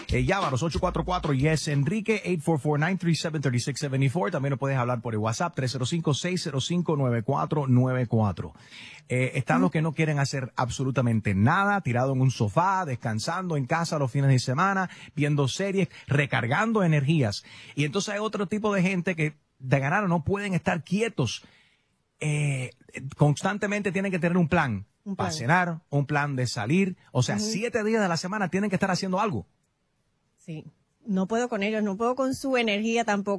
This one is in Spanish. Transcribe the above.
Llámanos 844-YES Enrique 844-937-3674. También nos puedes hablar por el WhatsApp 305-605-9494. Están los que no quieren hacer absolutamente nada, tirado en un sofá, descansando en casa los fines de semana, viendo series, recargando energías. Y entonces hay otro tipo de gente que de ganar no pueden estar quietos. Constantemente tienen que tener un plan para cenar, un plan de salir. O sea, 7 días de la semana tienen que estar haciendo algo. Sí, no puedo con ellos, no puedo con su energía tampoco.